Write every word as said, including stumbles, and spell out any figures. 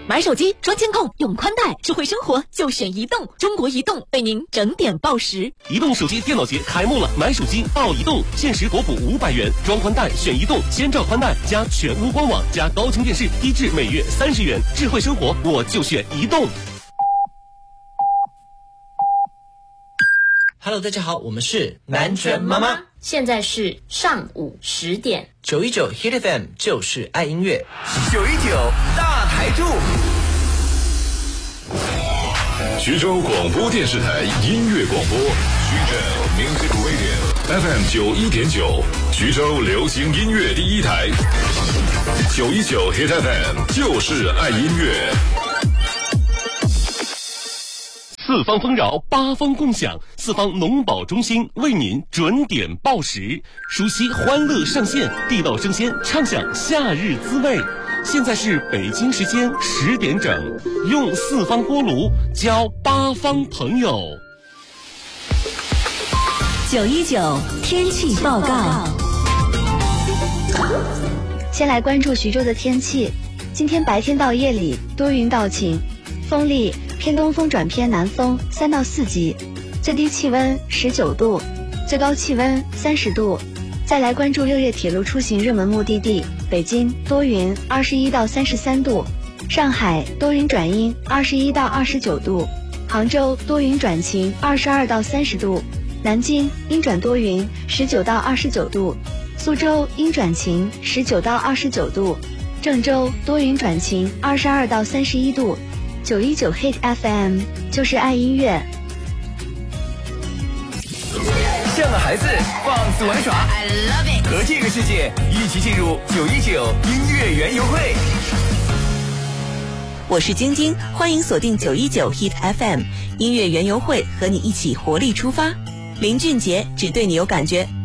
买手机装监控用宽带，智慧生活就选移动。中国移动为您整点报时。 移动手机电脑节开幕了，买手机报移动，限时国补五百元，装宽带选移动，千兆宽带加全屋官网加高清电视，低至每月三十元。智慧生活我就选移动。 Hello， 大家好，我们是南拳妈妈。 现在是上午十点， 九一九 Hit F M 就是爱音乐， 九一九大台柱。 徐州广播电视台音乐广播，徐州 Music Radio F M 九一点九，徐州流行音乐第一台。九一九 Hit F M 就是爱音乐。 四方丰饶，八方共享，四方农保中心为您准点报时，熟悉欢乐上线，地道生鲜，畅享夏日滋味。现在是北京时间十点整，用四方锅炉交八方朋友。 九一九天气报告。 先来关注徐州的天气，今天白天到夜里多云到晴，风力偏东风转偏南风三到四级，最低气温十九度，最高气温三十度。再来关注六月铁路出行热门目的地，北京多云二十一到三十三度，上海多云转阴二十一到二十九度，杭州多云转晴二十二到三十度，南京阴转多云十九到二十九度，苏州阴转晴十九到二十九度，郑州多云转晴二十二到三十一度。九一九 Hit F M 就是爱音乐。 像个孩子放肆玩耍， I love it， 和这个世界一起进入九一九音乐园游会。 我是晶晶，欢迎锁定九一九 Hit F M 音乐园游会，和你一起活力出发。林俊杰只对你有感觉，